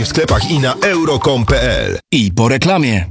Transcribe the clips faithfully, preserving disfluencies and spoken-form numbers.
w sklepach i na euro kropka com kropka p l. I po reklamie.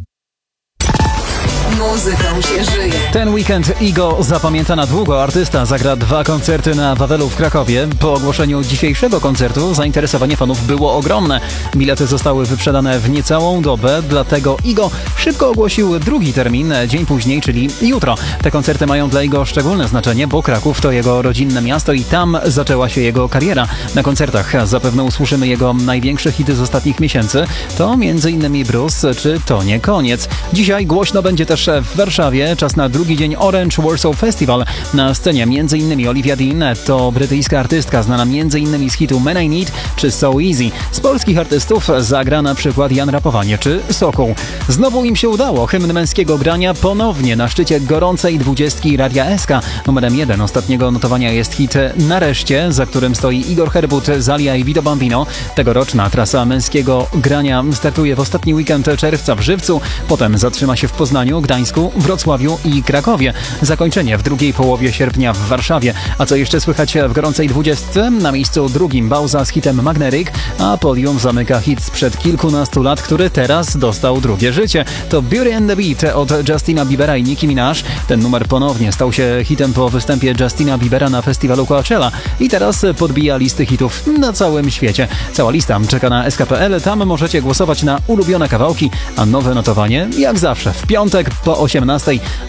Muzyką się żyje. Ten weekend Igo zapamięta na długo. Artysta zagra dwa koncerty na Wawelu w Krakowie. Po ogłoszeniu dzisiejszego koncertu zainteresowanie fanów było ogromne. Bilety zostały wyprzedane w niecałą dobę, dlatego Igo szybko ogłosił drugi termin, dzień później, czyli jutro. Te koncerty mają dla Igo szczególne znaczenie, bo Kraków to jego rodzinne miasto i tam zaczęła się jego kariera. Na koncertach zapewne usłyszymy jego największe hity z ostatnich miesięcy. To między innymi Bruce czy To nie koniec. Dzisiaj głośno będzie też w Warszawie. Czas na drugi dzień Orange Warsaw Festival. Na scenie między innymi Olivia Dean, to brytyjska artystka znana między innymi z hitu Man I Need czy So Easy. Z polskich artystów zagra na przykład Jan Rapowanie czy Sokół. Znowu im się udało. Hymn męskiego grania ponownie na szczycie gorącej dwudziestki Radia S K. Numerem jeden ostatniego notowania jest hit Nareszcie, za którym stoi Igor Herbut, Zalia i Vito Bambino. Tegoroczna trasa męskiego grania startuje w ostatni weekend czerwca w Żywcu, potem zatrzyma się w Poznaniu, Gdańsku, Wrocławiu i Krakowie. Zakończenie w drugiej połowie sierpnia w Warszawie. A co jeszcze słychać w gorącej dwudziestce? Na miejscu drugim Bauza z hitem Magnetic, a podium zamyka hit sprzed kilkunastu lat, który teraz dostał drugie życie. To Beauty and the Beat od Justina Biebera i Nicki Minaj. Ten numer ponownie stał się hitem po występie Justina Biebera na festiwalu Coachella i teraz podbija listy hitów na całym świecie. Cała lista czeka na S K kropka p l. Tam możecie głosować na ulubione kawałki, a nowe notowanie jak zawsze w piątek po osiemnastej